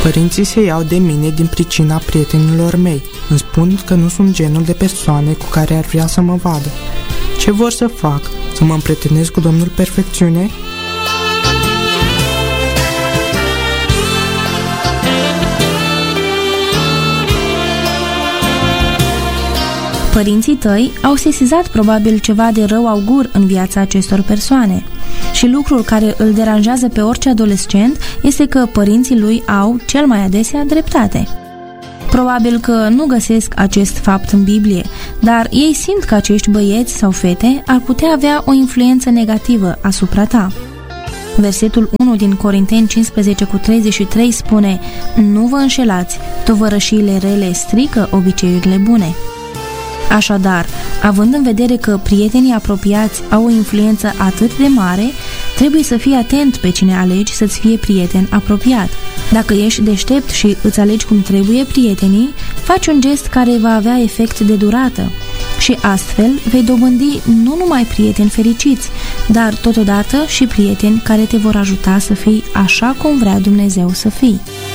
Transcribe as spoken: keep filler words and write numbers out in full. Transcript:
Părinții se iau de mine din pricina prietenilor mei. Îmi spun că nu sunt genul de persoane cu care ar vrea să mă vadă. Ce vor să fac? Să mă împrietenesc cu Domnul Perfecțiune? Părinții tăi au sesizat probabil ceva de rău augur în viața acestor persoane. Și lucrul care îl deranjează pe orice adolescent este că părinții lui au, cel mai adesea, dreptate. Probabil că nu găsesc acest fapt în Biblie, dar ei simt că acești băieți sau fete ar putea avea o influență negativă asupra ta. Versetul unu din Corinteni cincisprezece cu treizeci și trei spune: nu vă înșelați, tovărășiile rele strică obiceiurile bune. Așadar, având în vedere că prietenii apropiați au o influență atât de mare, trebuie să fii atent pe cine alegi să-ți fie prieten apropiat. Dacă ești deștept și îți alegi cum trebuie prietenii, faci un gest care va avea efect de durată și astfel vei dobândi nu numai prieteni fericiți, dar totodată și prieteni care te vor ajuta să fii așa cum vrea Dumnezeu să fii.